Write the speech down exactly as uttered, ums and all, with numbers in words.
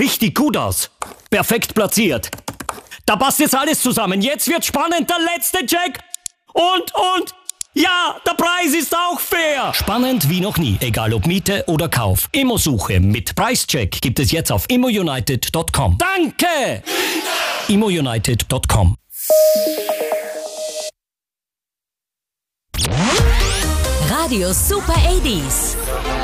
richtig gut aus. Perfekt platziert. Da passt jetzt alles zusammen. Jetzt wird spannend. Der letzte Check. Und, und... Ja, der Preis ist auch fair. Spannend wie noch nie, egal ob Miete oder Kauf. Immosuche mit Preischeck gibt es jetzt auf immounited Punkt com. Danke! immounited Punkt com. Radio Super achtziger.